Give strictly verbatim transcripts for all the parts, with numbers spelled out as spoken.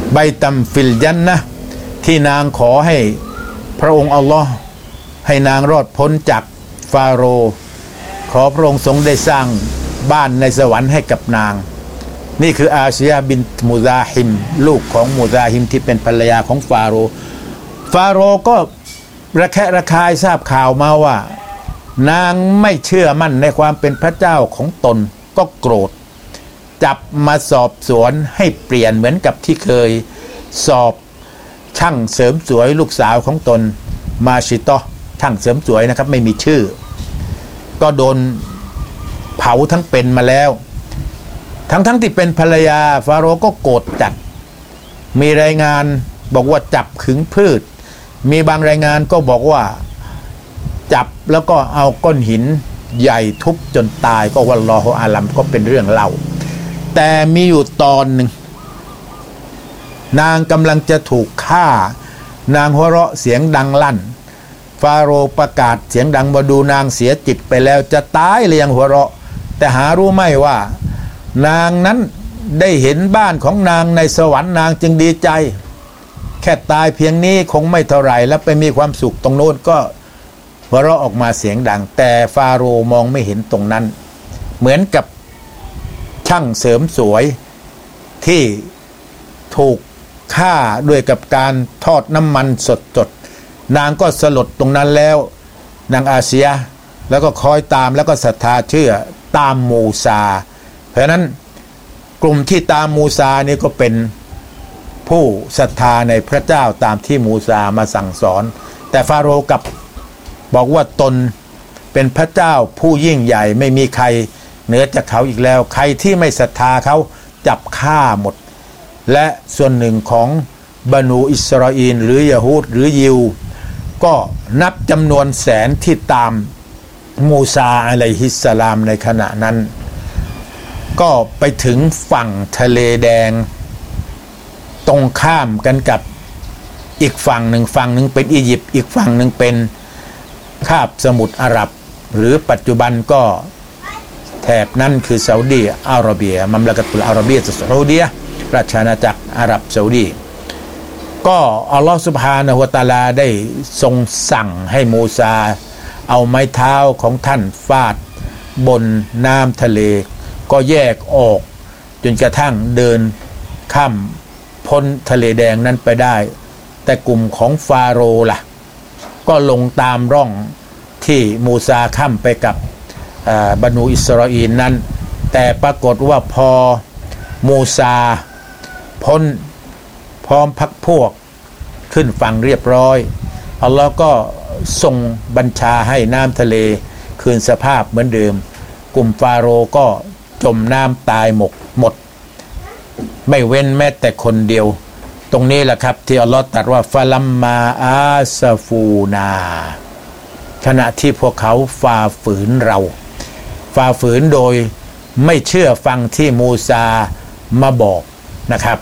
ไบตัมฟิลญันนะห์ที่นางขอให้พระองค์อัลลอฮ์ให้นางรอดพ้นจากฟาโรห์ขอพระองค์ทรงได้สร้างบ้านในสวรรค์ให้กับนางนี่คืออาซียะห์บินต์มุซาฮิมลูกของมุซาฮิมที่เป็นภรรยาของฟาโรห์ฟาโรห์ก็ระแคะระคายทราบข่าวมาว่านางไม่เชื่อมั่นในความเป็นพระเจ้าของตนก็โกรธจับมาสอบสวนให้เปลี่ยนเหมือนกับที่เคยสอบช่างเสริมสวยลูกสาวของตนมาชิโตช่างเสริมสวยนะครับไม่มีชื่อก็โดนเผาทั้งเป็นมาแล้วทั้งทั้งที่เป็นภรรยาฟาโรห์ก็โกรธจัดมีรายงานบอกว่าจับขึงพืชมีบางรายงานก็บอกว่าจับแล้วก็เอาก้อนหินใหญ่ทุบจนตายก็วัลลอฮุอาลัมก็เป็นเรื่องเล่าแต่มีอยู่ตอนหนึ่งนางกำลังจะถูกฆ่านางหัวเราะเสียงดังลั่นฟาโรห์ประกาศเสียงดังมาดูนางเสียจิตไปแล้วจะตายเลยยังหัวเราะแต่หารู้ไหมว่านางนั้นได้เห็นบ้านของนางในสวรรค์นางจึงดีใจแค่ตายเพียงนี้คงไม่เท่าไหร่แล้วไปมีความสุขตรงโน้นก็หัวเราะออกมาเสียงดังแต่ฟาโรห์มองไม่เห็นตรงนั้นเหมือนกับช่างเสริมสวยที่ถูกฆ่าด้วยกับการทอดน้ำมันสดๆนางก็สลดตรงนั้นแล้วนางอาเซียแล้วก็คอยตามแล้วก็ศรัทธาเชื่อตามมูซาเพราะนั้นกลุ่มที่ตามมูซานี่ก็เป็นผู้ศรัทธาในพระเจ้าตามที่มูซามาสั่งสอนแต่ฟาโรห์กับบอกว่าตนเป็นพระเจ้าผู้ยิ่งใหญ่ไม่มีใครเหนือจากเขาอีกแล้วใครที่ไม่ศรัทธาเขาจับฆ่าหมดและส่วนหนึ่งของบรรนูอิสราเอลหรือยะฮูดหรือยิวก็นับจำนวนแสนที่ตามมูซาอะลัยฮิสสลามในขณะนั้นก็ไปถึงฝั่งทะเลแดงตรงข้ามกันกับอีกฝั่งหนึ่งฝั่งหนึ่งเป็นอียิปต์อีกฝั่งหนึ่งเป็นคาบสมุทรอาหรับหรือปัจจุบันก็แถบนั้นคือซาอุดีอาระเบียมัมละกะตุลอาระเบียซาอุดีราชอาณาจักรอาหรับซาอุดีก็อัลลอฮฺซุบฮานะฮูวะตะอาลาได้ทรงสั่งให้มูซาเอาไม้เท้าของท่านฟาดบนน้ำทะเลก็แยกออกจนกระทั่งเดินข้ามพ้นทะเลแดงนั้นไปได้แต่กลุ่มของฟาโรห์ล่ะก็ลงตามร่องที่มูซาข้ามไปกับบรรนูอิสราเอลนั้นแต่ปรากฏว่าพอมูซาพ้นพร้อมพักพวกขึ้นฝั่งเรียบร้อยอัลลอฮ์ก็ทรงบัญชาให้น้ำทะเลคืนสภาพเหมือนเดิมกลุ่มฟาโรห์ก็จมน้ำตายหมกหมดไม่เว้นแม้แต่คนเดียวตรงนี้แหละครับที่อัลลอฮ์ตรัสว่าฟะลัมมาอาซาฟูนาขณะที่พวกเขาฝ่าฝืนเราฝ่าฝืนโดยไม่เชื่อฟังที่มูซามาบอกนะครับ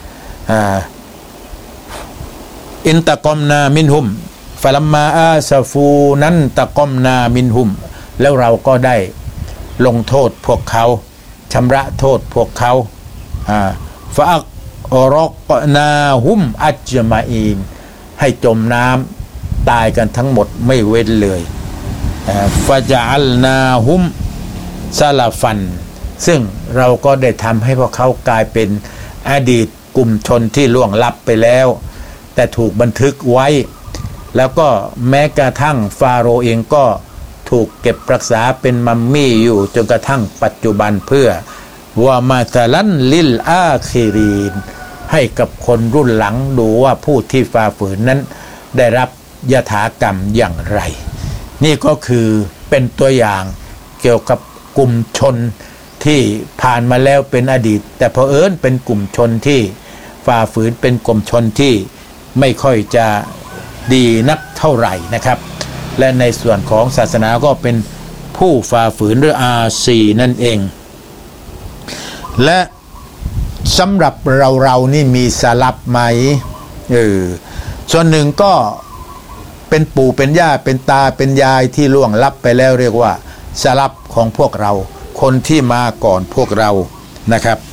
อินตะกอมนามินหุมฟะลัมมาอาซาฟูนั้นตะกอมนามินหุมแล้วเราก็ได้ลงโทษพวกเขาชำระโทษพวกเขาฟะอักรอกนาหุมอัจมาอีนให้จมน้ำตายกันทั้งหมดไม่เว้นเลยฟะจาอัลนาหุมซาลาฟันซึ่งเราก็ได้ทำให้พวกเขากลายเป็นอดีตกลุ่มชนที่ล่วงลับไปแล้วแต่ถูกบันทึกไว้แล้วก็แม้กระทั่งฟาโรห์เองก็ถูกเก็บรักษาเป็นมัมมี่อยู่จนกระทั่งปัจจุบันเพื่อว่ามาตะลันลิลอาคิรีนให้กับคนรุ่นหลังดูว่าผู้ที่ฝ่าฝืนนั้นได้รับยถากรรมอย่างไรนี่ก็คือเป็นตัวอย่างเกี่ยวกับกลุ่มชนที่ผ่านมาแล้วเป็นอดีตแต่เผอิญเป็นกลุ่มชนที่ฝ่าฝืนเป็นกลุ่มชนที่ไม่ค่อยจะดีนักเท่าไหร่นะครับและในส่วนของศาสนาก็เป็นผู้ฝ่าฝืนหรืออาซีนั่นเองและสำหรับเราเรานี่มีสลับไหมเออส่วนหนึ่งก็เป็นปู่เป็นย่าเป็นตาเป็นยายที่ล่วงลับไปแล้วเรียกว่าสลับของพวกเราคนที่มาก่อนพวกเรานะครับ